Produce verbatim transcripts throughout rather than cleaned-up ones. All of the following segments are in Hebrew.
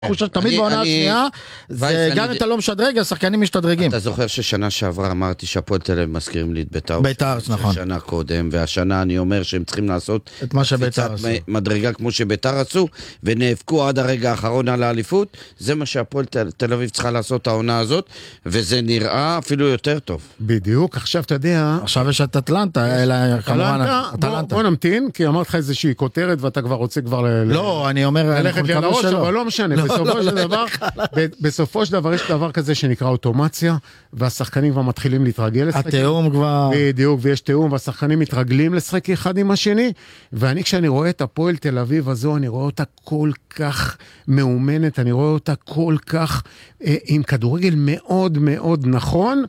חושב שתמיד בעונה השנייה, זה גם אם אתה לא משדרג, השחקנים משתדרגים. אתה זוכר ששנה שעברה אמרתי שהפועל תל אביב מזכירים לי את בית"ר. בית"ר, נכון. שנה קודם, והשנה אני אומר שהם צריכים לעשות את מה שבית"ר עשו. מדרגה כמו שבית"ר עשו, ונאבקו עד הרגע האחרון על האליפות. זה מה שהפועל תל אביב צריכה לעשות העונה הזאת, וזה נראה אפילו יותר טוב. בדיוק, עכשיו אתה יודע... עכשיו יש את אטלנטה, אלא כמובן אטלנטה. בוא נמתין, כי אמרת לך איזושהי כותרת, ואתה כבר רוצה כבר... לא, אני אומר... ללכת לי על הראש, אבל לא משנה. בסופו של דבר, בסופו של דבר יש דבר כזה שנקרא אוטומציה, והשחקנים כבר מתחילים להתרגל לשחק. התיאום כבר... בדיוק, ויש תיאום, והשחקנים מתרגלים לשחק אחד עם השני, ואני כשאני רואה את הפועל תל אביב הזו, אני רואה אותה כל כך מאומנת, אני רואה אותה כל כך אה, עם כדורגל מאוד מאוד נכון,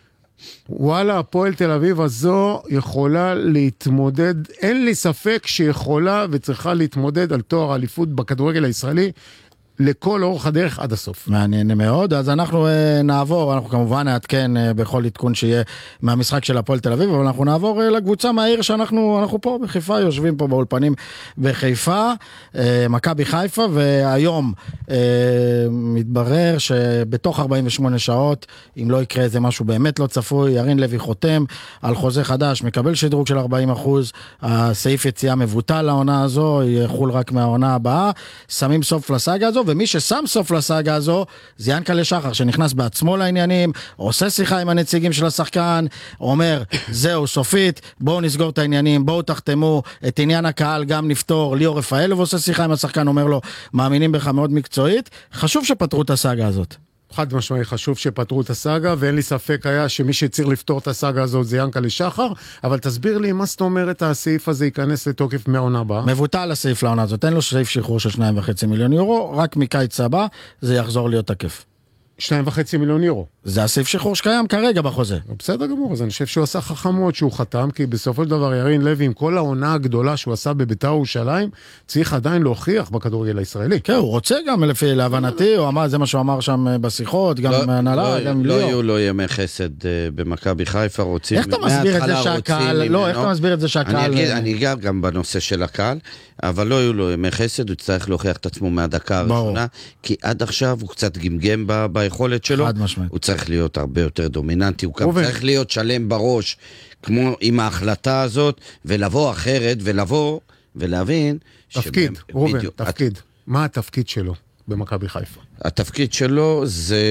וואלה, הפועל תל אביב הזו יכולה להתמודד, אין לי ספק שיכולה וצריכה להתמודד על תואר האליפות בכדורגל הישראלי, לכל אורך הדרך עד הסוף. מעניין מאוד, אז אנחנו uh, נעבור, אנחנו כמובן נעדכן uh, בכל עדכון שיהיה מהמשחק של הפועל תל אביב, אבל אנחנו נעבור uh, לקבוצה מהעיר שאנחנו אנחנו פה בחיפה, יושבים פה באולפנים בחיפה, uh, מכבי חיפה, והיום uh, מתברר שבתוך ארבעים ושמונה שעות, אם לא יקרה איזה משהו באמת לא צפוי, ירין לוי חותם על חוזה חדש, מקבל שדרוג של ארבעים אחוז, הסעיף יציאה מבוטל לעונה הזו, יחול רק מהעונה הבאה, שמים סוף לסאגה הזו, ומי ששם סוף לסאגה הזו, זה ינקלה שחר, שנכנס בעצמו לעניינים, עושה שיחה עם הנציגים של השחקן, אומר, זהו, סופית, בואו נסגור את העניינים, בואו תחתמו, את עניין הקהל גם נפתור, ליאור רפאלוב עושה שיחה עם השחקן, אומר לו, מאמינים בך מאוד מקצועית, חשוב שפתרו את הסאגה הזאת. חד משמעי, חשוב שפתרו את הסאגה, ואין לי ספק היה שמי שצריך לפתור את הסאגה הזאת זה ינקלה שחר, אבל תסביר לי מה זאת אומרת הסעיף הזה ייכנס לתוקף מהעונה הבאה. מבוטל הסעיף לעונה הזאת, אין לו סעיף שחרור של שניים וחצי מיליון יורו, רק מקיץ הבא זה יחזור להיות תקף. שניים וחצי מיליון יורו. זה הסעיף שחרור שקיים כרגע בחוזה. בסדר גמור, אז אני חושב שהוא עשה חכם מאוד שהוא חתם, כי בסופו של דבר ירין לוי עם כל העונה הגדולה שהוא עשה בבית"ר ירושלים, צריך עדיין להוכיח בכדורגל הישראלי. כן, הוא רוצה גם לפי להבנתי, הוא אמר, זה מה שהוא אמר שם בשיחות, גם מהנהלה, גם לא יהיו לו ימי חסד במכבי חיפה, רוצים... איך אתה מסביר את זה שהקהל, לא, איך אתה מסביר את זה שהקהל... אני אגע גם בנושא של הקהל, אבל לא יהיו לו ימי חסד, הוא צריך להוכיח את עצמו מהדקה הראשונה, כי עד עכשיו הוא קצת גמגם ביכולת שלו, הוא צריך להיות הרבה יותר דומיננטי, הוא גם צריך להיות שלם בראש, כמו עם ההחלטה הזאת, ולבוא אחרת, ולבוא ולהבין... תפקיד, רובן, תפקיד. מה התפקיד שלו במכבי חיפה? התפקיד שלו זה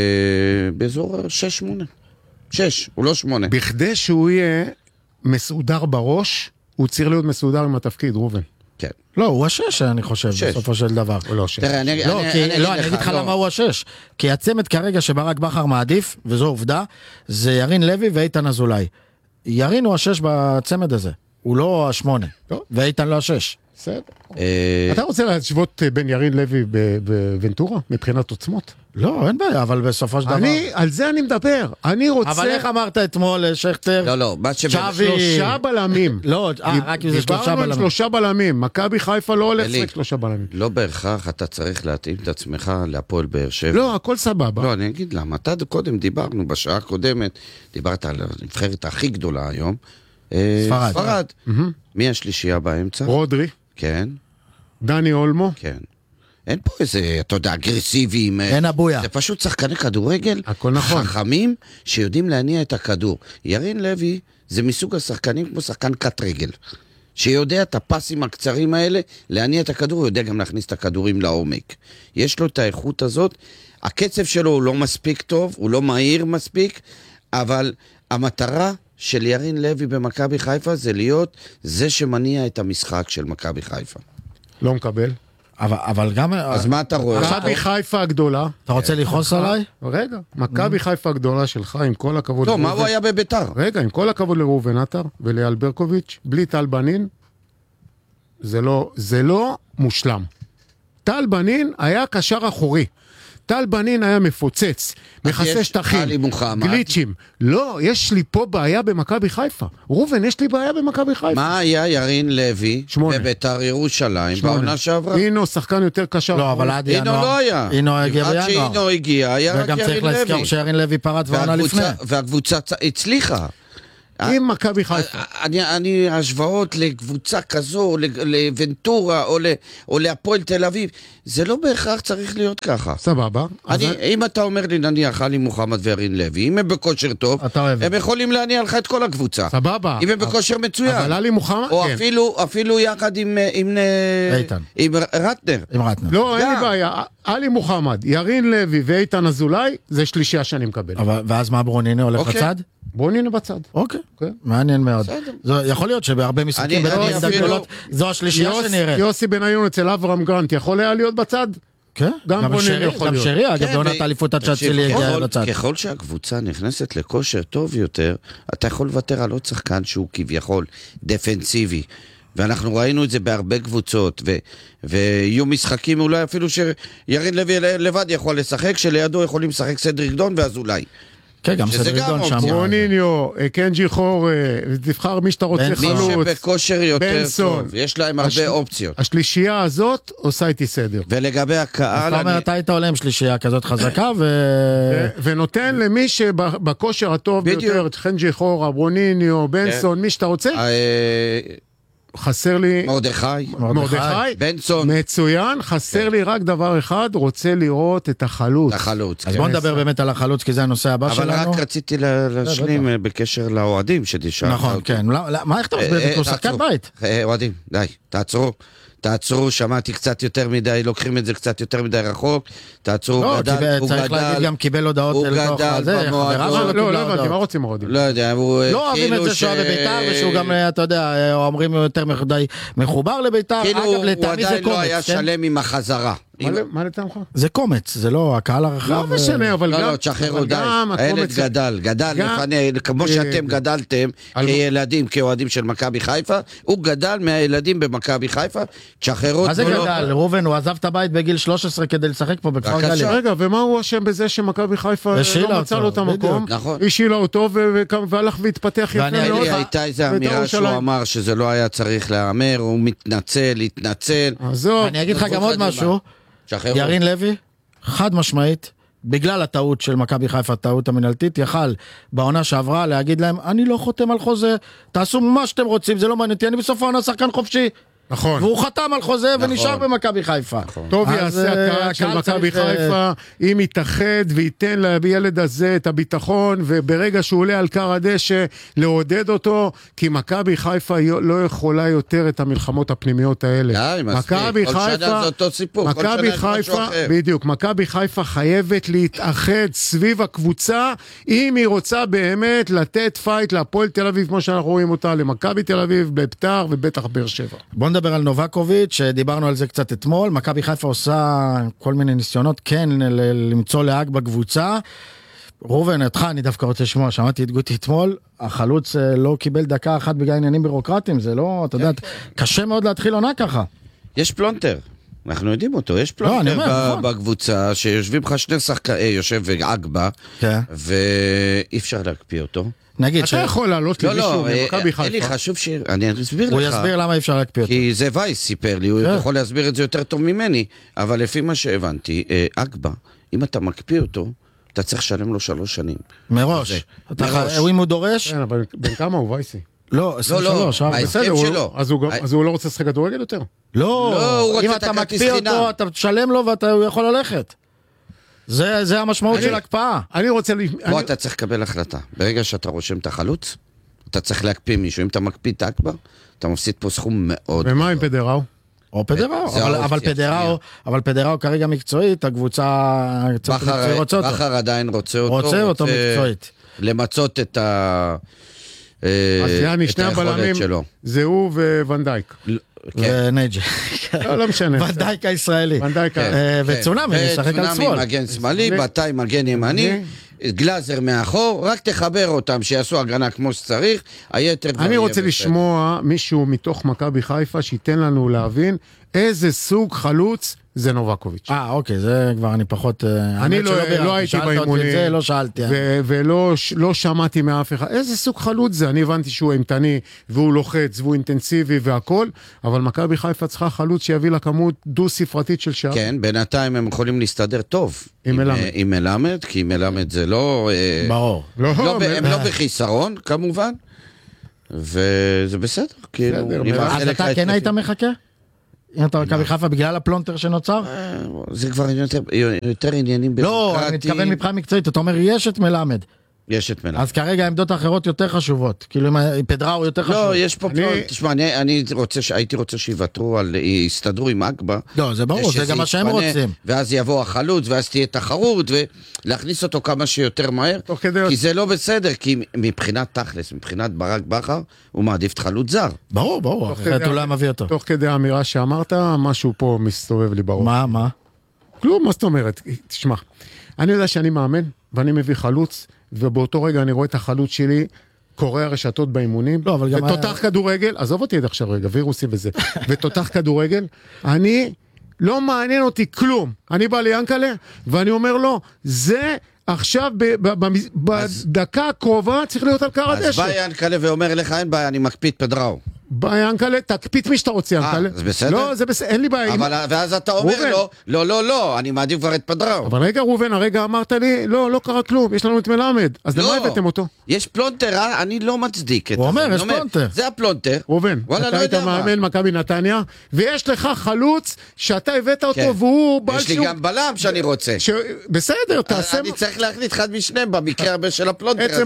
באזור שש שמונה. שש, הוא לא שמונה. בכדי שהוא יהיה מסודר בראש, הוא צריך להיות מסודר עם התפקיד, רובן. כן. לא, הוא השש, אני חושב, בסופו של דבר. הוא לא שש. תראה, אני, לא, אני, כי, אני, לא, אני אגיד לך למה הוא השש. כי הצמד כרגע שברק בכר מעדיף, וזו עובדה, זה ירין לוי ואיתן אזולאי. ירין הוא השש בצמד הזה. הוא לא השמונה. ואיתן לא השש. בסדר. אתה רוצה להשוות בין ירין לוי בוונטורה, מבחינת עוצמות? לא, אין בעיה, אבל בסופו של דבר... על זה אני מדבר. אני רוצה... אבל איך אמרת אתמול, שכטר? לא, לא, שלושה בלמים. לא, רק אם זה שלושה בלמים. דיברנו על שלושה בלמים. מכבי חיפה לא הולך לשחק שלושה בלמים. לא בהכרח, אתה צריך להתאים את עצמך להפועל באר שבע. לא, הכל סבבה. לא, אני אגיד למה. אתה קודם דיברנו, בשעה הקודמת, דיברת על הנבחרת הכי גדולה היום. ספרד. ספרד. מי השלישייה באמצע? רודרי. כן. דני אולמו. כן. אין פה איזה, אתה יודע, אגרסיביים. אין אבויה. זה פשוט שחקני כדורגל נכון. חכמים שיודעים להניע את הכדור. ירין לוי זה מסוג השחקנים כמו שחקן קט רגל, שיודע את הפסים הקצרים האלה, להניע את הכדור, הוא יודע גם להכניס את הכדורים לעומק. יש לו את האיכות הזאת, הקצב שלו הוא לא מספיק טוב, הוא לא מהיר מספיק, אבל המטרה של ירין לוי במכבי חיפה זה להיות זה שמניע את המשחק של מכבי חיפה. לא מקבל. אבל, אבל גם... אז מה אתה רואה? מכבי חיפה הגדולה. אתה רוצה לכעוס עליי? רגע, מכבי חיפה הגדולה שלך, עם כל הכבוד... לא, מה הוא היה בביתר? רגע, עם כל הכבוד לראובן עטר ולאייל ברקוביץ', בלי טל בנין, זה לא, זה לא מושלם. טל בנין היה קשר אחורי. טל בנין היה מפוצץ, מכסה שטחים, גליצ'ים. לא, יש לי פה בעיה במכבי חיפה. רובן, יש לי בעיה במכבי חיפה. מה היה ירין לוי בביתר ירושלים בעונה שעברה? אינו שחקן יותר קשר. לא, אבל עד ינואר. אינו לא היה. אינו הגיע בינואר. עד שאינו הגיע, היה רק ירין לוי. וגם צריך להזכיר שירין לוי פרט ועונה לפני. והקבוצה הצליחה. עם מכבי חיפה. אני, אני, השוואות לקבוצה כזו, לוונטורה, או, או להפועל תל אביב, זה לא בהכרח צריך להיות ככה. סבבה. אני, אז... אם אתה אומר לי נניח עלי מוחמד וירין לוי, אם הם בכושר טוב, הם יכולים להניע לך את כל הקבוצה. סבבה. אם הם בכושר מצוין. אבל עלי מוחמד, או כן. אפילו, אפילו יחד עם, עם, איתן. עם רטנר. עם רטנר. לא, אין לי בעיה. עלי מוחמד, ירין לוי ואיתן אזולאי, זה שלישייה שאני מקבל. אבל, ואז מה ברוניני הולך אוקיי. לצד? ברוניני בצד. אוקיי, אוקיי. מעניין מאוד. בסדר. זו, יכול להיות שבהרבה משחקים אני- אני בטח אפילו- גדולות, זו השלישייה יוס- שנראית. יוסי בניון אצל אברהם גרנט יכול היה להיות בצד? כן, גם ברוניני שרי, יכול גם להיות. שרי, אגב, כן, בעונת ו- האליפות עד תקשיב, שאצילי הגיע ככל- לצד. ככל שהקבוצה נכנסת לכושר טוב יותר, אתה יכול לוותר על עוד שחקן שהוא כביכול דפנסיבי. ואנחנו ראינו את זה בהרבה קבוצות, ו- ויהיו משחקים אולי אפילו שירין לוי לבד יכול לשחק, שלידו יכולים לשחק סדריק דון ואז אולי. כן, גם שזה סדריק גם דון שם. אופציה. ברוניניו, קנג'י חור, תבחר מי שאתה רוצה בנסון. מי חלוץ. שבכושר יותר בנסון. טוב, יש להם הרבה הש- אופציות. השלישייה הזאת עושה איתי סדר. ולגבי הקהל, אתה אומר, אני- אתה היית עולה עם שלישייה כזאת חזקה, ו... ו- ונותן למי שבכושר הטוב בדיוק. ביותר, את חנג'י חורה, ברוניניו, בנסון, מי שאתה רוצה, אה, חסר לי מרדכי, מרדכי, בנסון, מצוין, חסר לי רק דבר אחד, רוצה לראות את החלוץ. החלוץ. אז כן. בוא נדבר באמת על החלוץ, כי זה הנושא הבא אבל שלנו. רק רציתי לה- להשלים אה, בקשר לאוהדים שתשאל. נכון, כן. לא- לא- מה, איך אתה מסביר את זה? הוא שחקן בית. אה, אוהדים, די, תעצרו. תעצרו, שמעתי קצת יותר מדי, לוקחים את זה קצת יותר מדי רחוק. תעצרו, הוא לא, גדל, קיבל- הוא צריך להגיד גדל. גם קיבל הודעות הוא לתוך גדל הזה, במועדון. חברה שלו לא, קיבלה לא הבנתי, מה הודעות. רוצים אוהדים? לא יודע, הוא לא אוהבים כאילו את זה שהוא היה בביתר, ושהוא גם, אתה יודע, אומרים יותר מדי מחובר לביתר. כאילו אגב, הוא לטעמי זה עדיין לא קומץ, היה כן? שלם עם החזרה. מה עם- ל- מה לטעמך? זה קומץ, זה לא הקהל הרחב. לא משנה, אבל לא, גם... לא, תשחררו אבל די. גם הילד הקומץ- גדל, גדל גם- לפני, כמו שאתם אה, גדלתם על- כילדים, כאוהדים של מכבי חיפה, הוא גדל מהילדים במכבי חיפה, תשחררו מה זה תנו לו- גדל? ראובן, הוא עזב את הבית בגיל שלוש עשרה כדי לשחק פה בכפר בבקשה. גלים. רגע, ומה הוא אשם בזה שמכבי חיפה השילה לא מצא לו את אותו, המקום? בדיוק. נכון. השילה אותו ו- ו- והלך והתפתח יפה ואני מאוד. הייתי- לי הייתה איזו בית"ר אמירה שהוא ירושלים. אמר שזה לא היה צריך להיאמר, הוא מתנצל, התנצל. עזוב. אני אגיד לך גם עוד קדימה. משהו, תשחררו. ירין לוי, חד משמעית, בגלל הטעות של מכבי חיפה, הטעות המנהלתית, יכל בעונה שעברה להגיד להם, אני לא חותם על חוזה, תעשו מה שאתם רוצים, זה לא מעניין אותי, אני בסוף העונה שחקן חופשי. נכון. והוא חתם על חוזה נכון. ונשאר במכבי חיפה. טוב אז, יעשה אה, הקהל של מכבי צריך, אה, חיפה אם יתאחד וייתן לילד הזה את הביטחון, וברגע שהוא עולה על קר הדשא לעודד אותו, כי מכבי חיפה לא יכולה יותר את המלחמות הפנימיות האלה. די, מספיק. מכבי כל שנה חיפה, זה אותו סיפור, כל שנה מכבי יש משהו חיפה, אחר. בדיוק, מכבי חיפה חייבת להתאחד סביב הקבוצה, אם היא רוצה באמת לתת פייט להפועל תל אביב, כמו שאנחנו רואים אותה, למכבי תל אביב, בביתר ובטח באר שבע. בוא נדבר על נובקוביץ', שדיברנו על זה קצת אתמול. מכבי חיפה עושה כל מיני ניסיונות כן ל- למצוא להג בקבוצה. ראובן, אותך אני דווקא רוצה לשמוע, שמעתי את גוטי אתמול, החלוץ אה, לא קיבל דקה אחת בגלל עניינים בירוקרטיים, זה לא, אתה יודע, קשה מאוד להתחיל עונה ככה. יש פלונטר, אנחנו יודעים אותו, יש לא, אני פלונטר אומר, ב- נכון. בקבוצה, שיושבים לך שני שחקנים, יושב אגבה, כן. ואי אפשר להקפיא אותו. נגיד ש... אתה יכול לעלות לא, למישהו לא, ממכבי אה, אלי, חיפה. חשוב ש... אני אסביר הוא לך. יסביר למה אי אפשר להקפיא אותו. כי זה וייס סיפר לי, הוא כן. יכול להסביר את זה יותר טוב ממני, אבל לפי מה שהבנתי, אה, אגבה, אם אתה מקפיא אותו, אתה צריך לשלם לו שלוש שנים. מראש. זה. אתה- מראש. אם הוא דורש? כן, אבל בן כמה הוא וייסי? לא, עשרים ושלוש. ארבע. ההסכם בסדר, הוא- שלו. אז הוא גם- אה, אז הוא לא רוצה לשחק כדורגל יותר? לא, לא, הוא רוצה אם את אתה הכרטיס מקפיא חינם. אותו, אתה תשלם לו והוא יכול ללכת. זה זה המשמעות אני- של הקפאה. אני רוצה... ל- פה אני- אתה צריך לקבל החלטה. ברגע שאתה רושם את החלוץ, אתה צריך להקפיא מישהו. אם אתה מקפיא את אגבה, אתה מפסיד פה סכום מאוד. ומה עם פדראו? או פדראו, זה אבל, האופציה אבל פדראו, השנייה. אבל פדראו כרגע מקצועית, הקבוצה הקבוצה בכר רוצה אותו. בכר עדיין רוצה אותו. רוצה אותו מקצועית. למצות את ה... אה, אז יעני, את שני היכולת הבלמים, שלו. זה הוא וונדייק. כן. ונייג'י. לא, לא משנה. ודייק הישראלי. ונדייק, אה, כן. וצונאמי, משחק על וצונאמי שמאל. מגן שמאלי, שמאלי. בתאי מגן ימני, גלאזר מאחור, רק תחבר אותם, שיעשו הגנה כמו שצריך, היתר כבר אני יהיה רוצה בסדר. לשמוע מישהו מתוך מכבי חיפה שייתן לנו להבין איזה סוג חלוץ זה נובקוביץ'. אה, אוקיי, זה כבר אני פחות... אה, אני האמת לא- שלא לא ביררתי. הייתי שאלת אותי את באימונים. זה, לא שאלתי. ו- ולא ש- לא שמעתי מאף אחד, איזה סוג חלוץ זה? אני הבנתי שהוא אימתני, והוא לוחץ, והוא אינטנסיבי והכל, אבל מכבי חיפה צריכה חלוץ שיביא לה כמות דו-ספרתית של שער. כן, בינתיים הם יכולים להסתדר טוב. עם מלמד. אה, עם מלמד, כי מלמד זה לא... אה, ברור. לא, לא ב- מ- הם לא בחיסרון, כמובן, וזה בסדר. כאילו, בסדר, אני מלמד. אז מאחל לך אתה את- כן היית מחכה? אם אתה מכבי חיפה בגלל הפלונטר שנוצר? זה כבר יותר, יותר עניינים לא, אני מתכוון מבחינה מקצועית, אתה אומר יש את מלמד. יש את מלמד. אז כרגע העמדות האחרות יותר חשובות, כאילו אם פדראו יותר חשוב. לא, יש פה פלונט, תשמע, אני הייתי רוצה שיוותרו על, יסתדרו עם אגבה. לא, זה ברור, זה גם מה שהם רוצים. ואז יבוא החלוץ, ואז תהיה תחרות, ולהכניס אותו כמה שיותר מהר, כי זה לא בסדר, כי מבחינת תכלס, מבחינת ברק בכר, הוא מעדיף את חלוץ זר. ברור, ברור, אחרת הוא לא מביא אותו. תוך כדי האמירה שאמרת, משהו פה מסתובב לי בראש. מה, מה? כלום, מה זאת אומרת? תשמע, אני יודע שאני מאמן, ואני מביא חלוץ, ובאותו רגע אני רואה את החלוץ שלי, קורא הרשתות באימונים, לא, ותותח היה... כדורגל, עזוב אותי עד עכשיו רגע, וירוסי וזה, ותותח כדורגל, אני, לא מעניין אותי כלום, אני בא ליאנקלה, ואני אומר לו, זה עכשיו, בדקה הקרובה, צריך להיות על קר הדשא. אז בא יאנקלה ואומר לך, אין בעיה, אני מקפיד פדראו. בא יאנקלה, תקפיץ מי שאתה רוצה יאנקלה. אה, זה בסדר? לא, זה בסדר, אין לי בעיה. אבל ואז אתה אומר לו, לא, לא, לא, אני מעדיף כבר את פדראו. אבל רגע רובן, הרגע אמרת לי, לא, לא קרה כלום, יש לנו את מלמד. אז למה הבאתם אותו? יש פלונטר, אני לא מצדיק את זה. הוא אומר, יש פלונטר. זה הפלונטר. רובן, אתה היית מאמן מכבי נתניה, ויש לך חלוץ שאתה הבאת אותו והוא... יש לי גם בלם שאני רוצה. בסדר, תעשה... אני צריך להחליט אחד משניהם במקרה הרבה של הפלונטר הזה.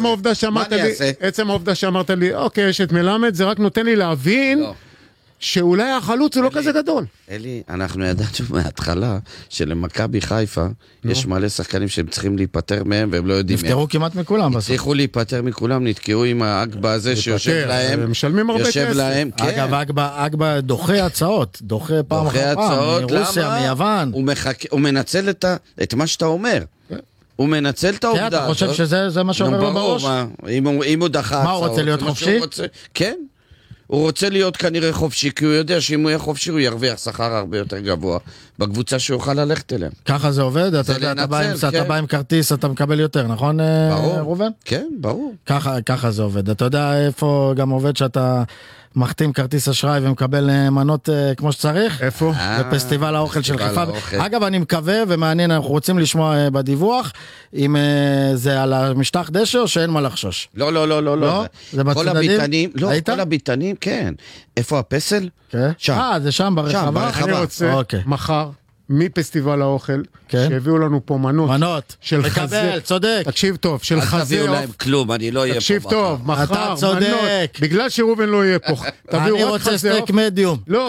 עצם העובדה שאמרת לי, אוקיי, יש את מלמד, זה רק נותן לי להבין שאולי החלוץ הוא לא כזה גדול. אלי, אנחנו ידענו מההתחלה שלמכבי חיפה יש מלא שחקנים שהם צריכים להיפטר מהם והם לא יודעים. נפטרו כמעט מכולם בסוף. צריכו להיפטר מכולם, נתקעו עם האגבה הזה שיושב להם. הם משלמים הרבה כסף. אגב, אגבה דוחה הצעות, דוחה פעם אחר פעם, מרוסיה, מיוון. הוא מנצל את מה שאתה אומר. הוא מנצל את העובדה. אתה חושב שזה מה שעובר לו בראש? אם הוא דחה הצעות. מה, הוא רוצה להיות חופשי? כן. הוא רוצה להיות כנראה חופשי, כי הוא יודע שאם הוא יהיה חופשי הוא ירוויח שכר הרבה יותר גבוה בקבוצה שהוא יוכל ללכת אליה. ככה זה עובד? אתה יודע, אתה בא עם כרטיס, אתה מקבל יותר, נכון רובן? כן, ברור. ככה זה עובד. אתה יודע איפה גם עובד שאתה מחתים כרטיס אשראי ומקבל מנות כמו שצריך? איפה? בפסטיבל האוכל של חיפה. אגב, אני מקווה ומעניין, אנחנו רוצים לשמוע בדיווח אם זה על המשטח דשא או שאין מה לחשוש. לא, לא, לא, לא. לא? זה בצדדים? לא, כל הביטנים, כן. איפה הפסל? שם. אה, זה שם ברחבה? אני רוצה מחר. מפסטיבל האוכל, שהביאו לנו פה מנות. מנות. של חזה. צודק. תקשיב טוב, של חזה. אל תביאו להם כלום, אני לא אהיה פה. תקשיב טוב, מחר, אתה צודק. בגלל שרובן לא יהיה פה. אני רוצה סטייק מדיום. לא,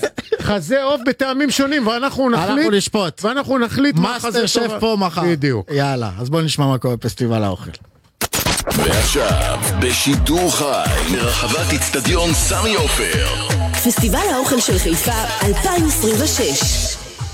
חזה עוף בטעמים שונים, ואנחנו נחליט. אנחנו לשפוט. ואנחנו נחליט מה חזה טוב. מאסטר שף פה מחר. בדיוק. יאללה, אז בואו נשמע מה קורה בפסטיבל האוכל. ועכשיו, בשידור חי, מרחבת אצטדיון סמי עופר. פסטיבל האוכל של חיפה אלפיים עשרים ושש.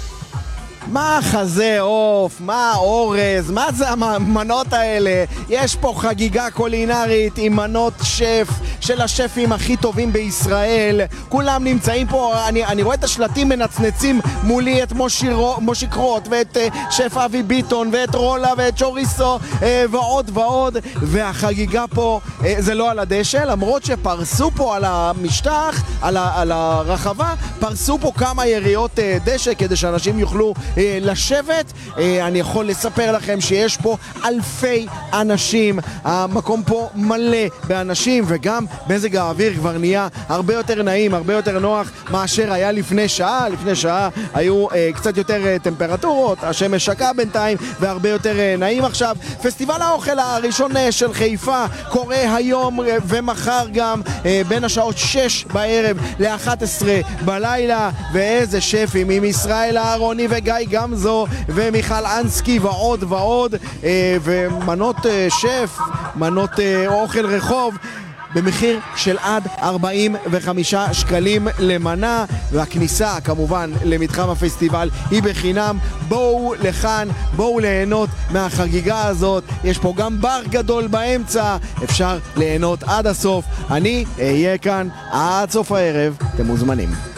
מה חזה עוף, מה אורז, מה זה המנות האלה? יש פה חגיגה קולינרית עם מנות שף של השפים הכי טובים בישראל. כולם נמצאים פה, אני, אני רואה את השלטים מנצנצים מולי, את מושירו, מושיקרות ואת uh, שף אבי ביטון ואת רולה ואת שוריסו uh, ועוד ועוד. והחגיגה פה uh, זה לא על הדשא, למרות שפרסו פה על המשטח, על, ה, על הרחבה, פרסו פה כמה יריות uh, דשא כדי שאנשים יוכלו לשבת. אני יכול לספר לכם שיש פה אלפי אנשים, המקום פה מלא באנשים, וגם מזג האוויר כבר נהיה הרבה יותר נעים, הרבה יותר נוח מאשר היה לפני שעה. לפני שעה היו קצת יותר טמפרטורות, השמש שקעה בינתיים והרבה יותר נעים עכשיו. פסטיבל האוכל הראשון של חיפה קורה היום ומחר גם בין השעות שש בערב ל-אחת עשרה בלילה, ואיזה שפים עם ישראל אהרוני וגיא גמזו ומיכל אנסקי ועוד ועוד, ומנות שף, מנות אוכל רחוב במחיר של עד ארבעים וחמישה שקלים למנה, והכניסה כמובן למתחם הפסטיבל היא בחינם. בואו לכאן, בואו ליהנות מהחגיגה הזאת. יש פה גם בר גדול באמצע, אפשר ליהנות עד הסוף. אני אהיה כאן עד סוף הערב, אתם מוזמנים.